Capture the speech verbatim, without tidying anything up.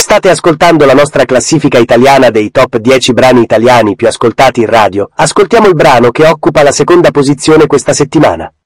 State ascoltando la nostra classifica italiana dei top dieci brani italiani più ascoltati in radio. Ascoltiamo il brano che occupa la seconda posizione questa settimana.